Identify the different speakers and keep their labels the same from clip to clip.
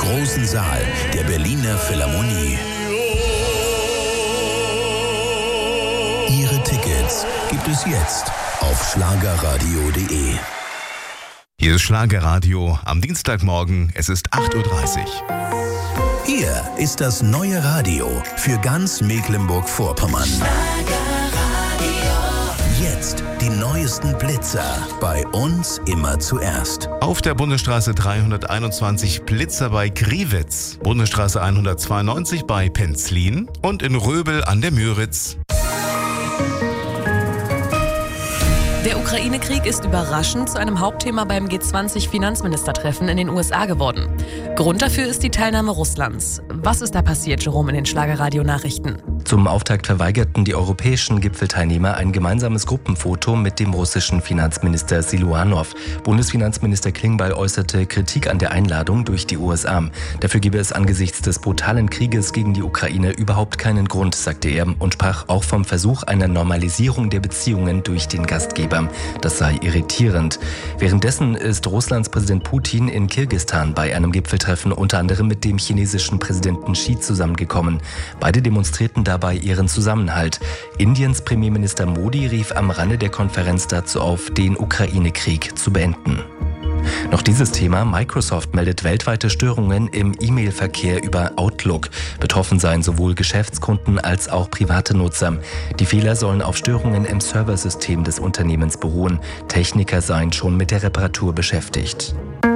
Speaker 1: großen Saal der Berliner Philharmonie. Ihre Tickets gibt es jetzt auf schlagerradio.de.
Speaker 2: Hier ist Schlagerradio am Dienstagmorgen. Es ist 8:30 Uhr.
Speaker 1: Hier ist das neue Radio für ganz Mecklenburg-Vorpommern. Jetzt die neuesten Blitzer. Bei uns immer zuerst.
Speaker 2: Auf der Bundesstraße 321 Blitzer bei Griewitz, Bundesstraße 192 bei Penzlin und in Röbel an der Müritz.
Speaker 3: Der Ukraine-Krieg ist überraschend zu einem Hauptthema beim G20-Finanzministertreffen in den USA geworden. Grund dafür ist die Teilnahme Russlands. Was ist da passiert, Jerome, in den Schlagerradio-Nachrichten?
Speaker 4: Zum Auftakt verweigerten die europäischen Gipfelteilnehmer ein gemeinsames Gruppenfoto mit dem russischen Finanzminister Siluanow. Bundesfinanzminister Klingbeil äußerte Kritik an der Einladung durch die USA. Dafür gebe es angesichts des brutalen Krieges gegen die Ukraine überhaupt keinen Grund, sagte er und sprach auch vom Versuch einer Normalisierung der Beziehungen durch den Gastgeber. Das sei irritierend. Währenddessen ist Russlands Präsident Putin in Kirgisistan bei einem Gipfeltreffen unter anderem mit dem chinesischen Präsidenten Xi zusammengekommen. Beide demonstrierten dabei ihren Zusammenhalt. Indiens Premierminister Modi rief am Rande der Konferenz dazu auf, den Ukraine-Krieg zu beenden. Noch dieses Thema: Microsoft meldet weltweite Störungen im E-Mail-Verkehr über Outlook. Betroffen seien sowohl Geschäftskunden als auch private Nutzer. Die Fehler sollen auf Störungen im Serversystem des Unternehmens beruhen. Techniker seien schon mit der Reparatur beschäftigt.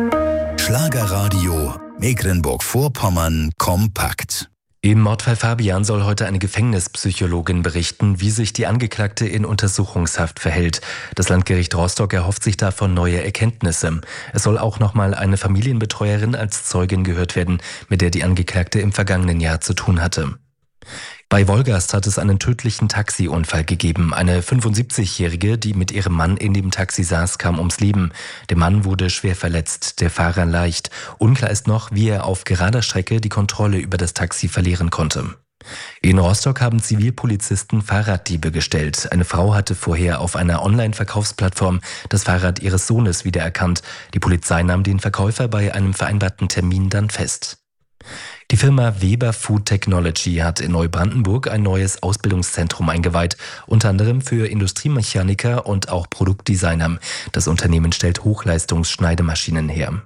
Speaker 1: Schlagerradio Mecklenburg-Vorpommern kompakt.
Speaker 4: Im Mordfall Fabian soll heute eine Gefängnispsychologin berichten, wie sich die Angeklagte in Untersuchungshaft verhält. Das Landgericht Rostock erhofft sich davon neue Erkenntnisse. Es soll auch nochmal eine Familienbetreuerin als Zeugin gehört werden, mit der die Angeklagte im vergangenen Jahr zu tun hatte. Bei Wolgast hat es einen tödlichen Taxiunfall gegeben. Eine 75-Jährige, die mit ihrem Mann in dem Taxi saß, kam ums Leben. Der Mann wurde schwer verletzt, der Fahrer leicht. Unklar ist noch, wie er auf gerader Strecke die Kontrolle über das Taxi verlieren konnte. In Rostock haben Zivilpolizisten Fahrraddiebe gestellt. Eine Frau hatte vorher auf einer Online-Verkaufsplattform das Fahrrad ihres Sohnes wiedererkannt. Die Polizei nahm den Verkäufer bei einem vereinbarten Termin dann fest. Die Firma Weber Food Technology hat in Neubrandenburg ein neues Ausbildungszentrum eingeweiht, unter anderem für Industriemechaniker und auch Produktdesigner. Das Unternehmen stellt Hochleistungsschneidemaschinen her.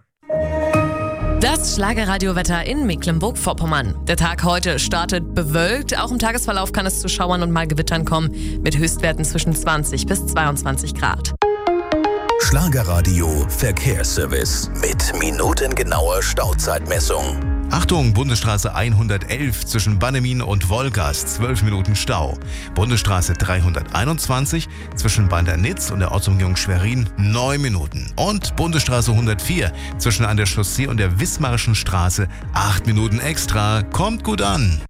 Speaker 3: Das Schlagerradiowetter in Mecklenburg-Vorpommern. Der Tag heute startet bewölkt. Auch im Tagesverlauf kann es zu Schauern und mal Gewittern kommen, mit Höchstwerten zwischen 20 bis 22 Grad.
Speaker 1: Schlagerradio Verkehrsservice mit minutengenauer Stauzeitmessung.
Speaker 2: Achtung, Bundesstraße 111 zwischen Bannemin und Wolgast, 12 Minuten Stau. Bundesstraße 321 zwischen Bandernitz und der Ortsumgehung Schwerin, 9 Minuten. Und Bundesstraße 104 zwischen an der Chaussee und der Wismarischen Straße, 8 Minuten extra. Kommt gut an.